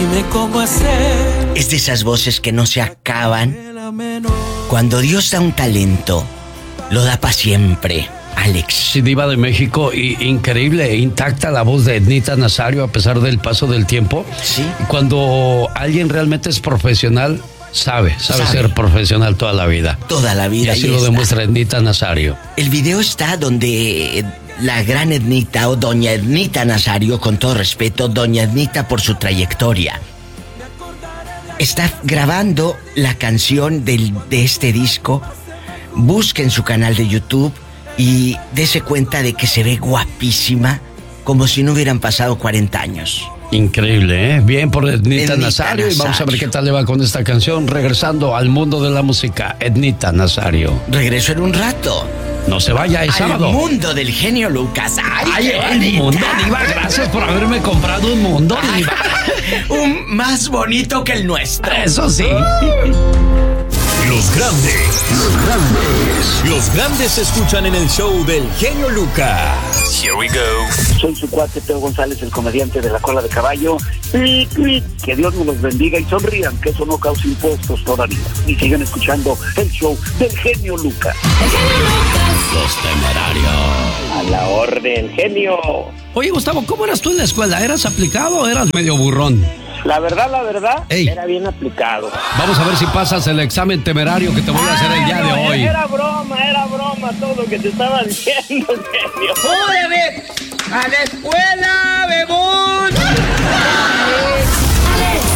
Dime cómo hacer. Es de esas voces que no se acaban. Cuando Dios da un talento, lo da para siempre, Alex. Sí, diva de México, increíble, intacta la voz de Ednita Nazario a pesar del paso del tiempo. Sí. Cuando alguien realmente es profesional, sabe ser profesional toda la vida. Toda la vida. Y así lo demuestra Ednita Nazario. El video está donde la gran Ednita o doña Ednita Nazario, con todo respeto, doña Ednita por su trayectoria, está grabando la canción de este disco. Busquen su canal de YouTube y dése cuenta de que se ve guapísima, como si no hubieran pasado 40 años. Increíble, ¿eh? Bien por Ednita Nazario. Y vamos a ver qué tal le va con esta canción. Regresando al mundo de la música, Ednita Nazario. Regreso en un rato. No se vaya, es sábado. Al mundo del genio Lucas. ¡Ay, el mundo, diva! Gracias por haberme comprado un mundo, diva. Un más bonito que el nuestro. Eso sí. Los grandes se escuchan en el show del genio Lucas. Here we go. Soy su cuate Teo González, el comediante de La Cola de Caballo. Que Dios nos los bendiga y sonrían, que eso no causa impuestos todavía. Y sigan escuchando el show del genio Lucas. Los Temerarios. A la orden, genio. Oye, Gustavo, ¿cómo eras tú en la escuela? ¿Eras aplicado o eras medio burrón? La verdad, Ey. era bien aplicado. Vamos a ver si pasas el examen temerario que te voy a hacer el día de hoy. Era broma todo lo que te estaba diciendo, genio. ¡Órale! ¡A la escuela, bebón!